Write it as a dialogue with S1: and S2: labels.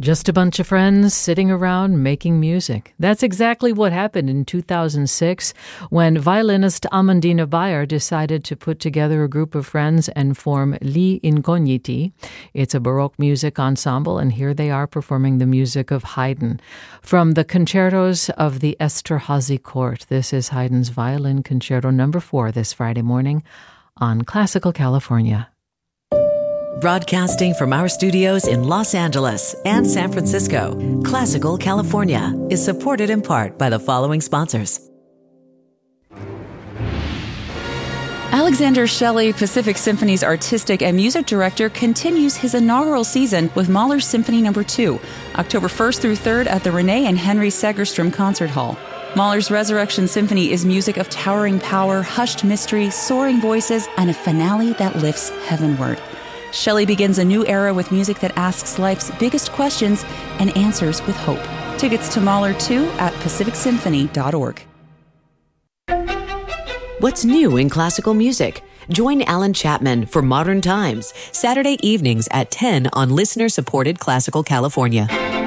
S1: Just a bunch of friends sitting around making music. That's exactly what happened in 2006 when violinist Amandine Bayer decided to put together a group of friends and form Gli Incogniti. It's a Baroque music ensemble, and here they are performing the music of Haydn. From the concertos of the Esterhazy court, this is Haydn's Violin Concerto No. 4 this Friday morning on Classical California.
S2: Broadcasting from our studios in Los Angeles and San Francisco, Classical California is supported in part by the following sponsors.
S3: Alexander Shelley, Pacific Symphony's artistic and music director, continues his inaugural season with Mahler's Symphony No. 2, October 1st through 3rd at the Renee and Henry Segerstrom Concert Hall. Mahler's Resurrection Symphony is music of towering power, hushed mystery, soaring voices, and a finale that lifts heavenward. Shelley begins a new era with music that asks life's biggest questions and answers with hope. Tickets to Mahler 2 at pacificsymphony.org.
S2: What's new in classical music? Join Alan Chapman for Modern Times, Saturday evenings at 10 on listener-supported Classical California.